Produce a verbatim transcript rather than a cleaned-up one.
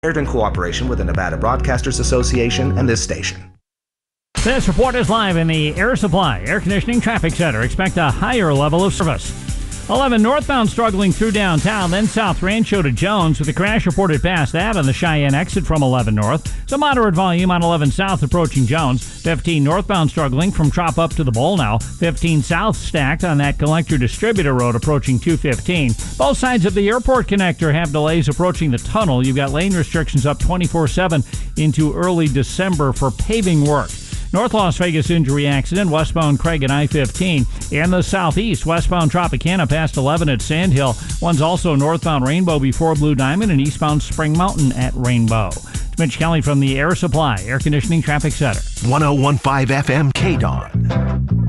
Aired in cooperation with the Nevada Broadcasters Association and this station. This report is live in the Air Supply Air Conditioning Traffic Center. Expect a higher level of service. eleven northbound struggling through downtown, then South Rancho to Jones with a crash reported past that on the Cheyenne exit from eleven north. Some moderate volume on eleven south approaching Jones. fifteen northbound struggling from Trop up to the Bowl now. fifteen south stacked on that Collector Distributor Road approaching two fifteen. Both sides of the airport connector have delays approaching the tunnel. You've got lane restrictions up twenty-four seven into early December for paving work. North Las Vegas injury accident, westbound Craig and I fifteen. In the southeast, westbound Tropicana past eleven at Sand Hill. One's also northbound Rainbow before Blue Diamond and eastbound Spring Mountain at Rainbow. It's Mitch Kelly from the Air Supply Air Conditioning Traffic Center. one oh one point five F M K D O N.